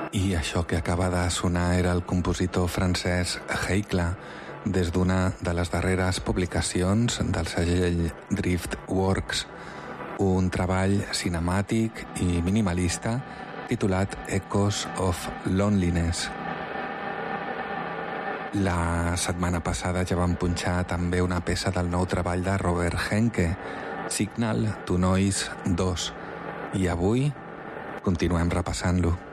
I això que acaba de sonar era el compositor francès Heikla, des d'una de les darreres publicacions del segell Driftworks, un treball cinemàtic i minimalista titulat Echoes of Loneliness. La setmana passada ja vam punxar també una peça del nou treball de Robert Henke, Signal to Noise 2, i avui continuem repassant-lo.